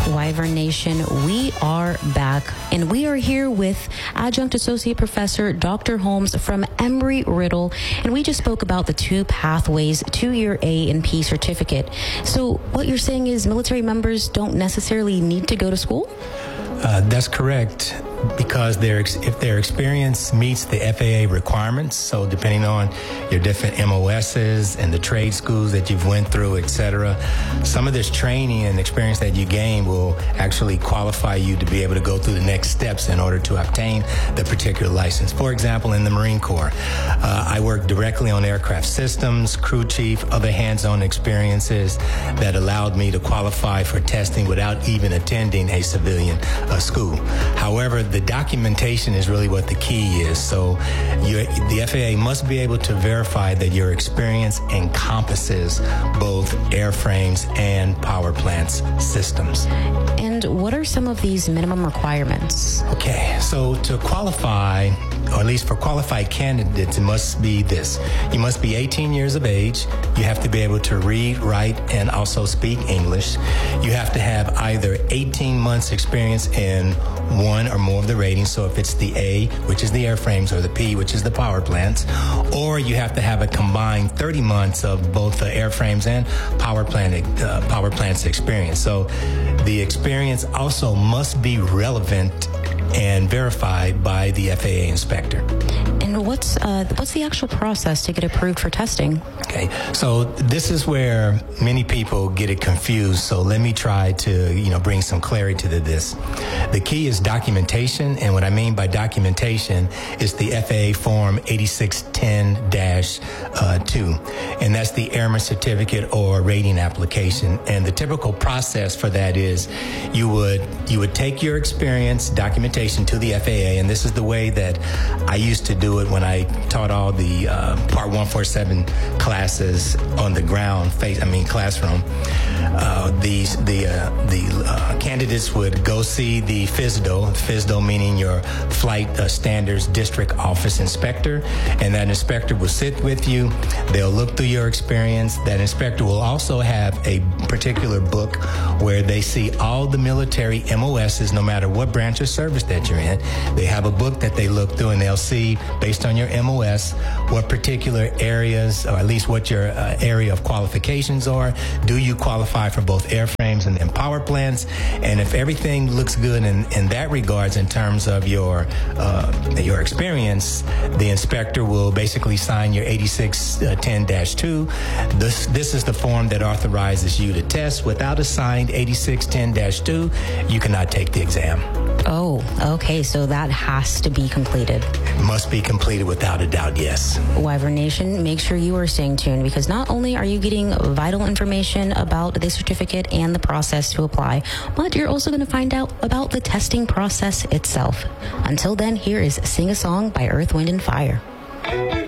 Wyvern Nation, we are back, and we are here with Adjunct Associate Professor Dr. Holmes from Embry-Riddle, and we just spoke about the two pathways to your A and P certificate. So what you're saying is military members don't necessarily need to go to school? That's correct, because if their experience meets the FAA requirements, so depending on your different MOSs and the trade schools that you've went through, etc., some of this training and experience that you gain will actually qualify you to be able to go through the next steps in order to obtain the particular license. For example, in the Marine Corps, I work directly on aircraft systems, crew chief, other hands-on experiences that allowed me to qualify for testing without even attending a civilian school. However, the documentation is really what the key is. So the FAA must be able to verify that your experience encompasses both airframes and power plants systems. And what are some of these minimum requirements? Okay, so to qualify, or at least for qualified candidates, it must be this. You must be 18 years of age. You have to be able to read, write, and also speak English. You have to have either 18 months experience in one or more of the ratings. So if it's the A, which is the airframes, or the P, which is the power plants, or you have to have a combined 30 months of both the airframes and power plants experience. So the experience also must be relevant and verified by the FAA inspector. And what's the actual process to get approved for testing? Okay, so this is where many people get it confused. So let me try to bring some clarity to this. The key is documentation, and what I mean by documentation is the FAA Form 8610-2, and that's the Airman Certificate or rating application. And the typical process for that is you would take your experience documentation to the FAA, and this is the way that I used to do it when I taught all the Part 147 classes on the ground, classroom. The candidates would go see the FSDO meaning your Flight Standards District Office Inspector, and that inspector will sit with you. They'll look through your experience. That inspector will also have a particular book where they see all the military MOSs, no matter what branch of service that you're in. They have a book that they look through, and they'll see, based on your MOS, what particular areas, or at least what your area of qualifications are. Do you qualify for both airframes and power plants? And if everything looks good in that regards, in terms of your experience, the inspector will basically sign your 8610-2. This is the form that authorizes you to test. Without a signed 8610-2, you cannot take the exam. Oh, okay, so that has to be completed. Must be completed without a doubt, yes. Wyvern Nation, make sure you are staying tuned, because not only are you getting vital information about the certificate and the process to apply, but you're also going to find out about the testing process itself. Until then, here is Sing a Song by Earth, Wind, and Fire.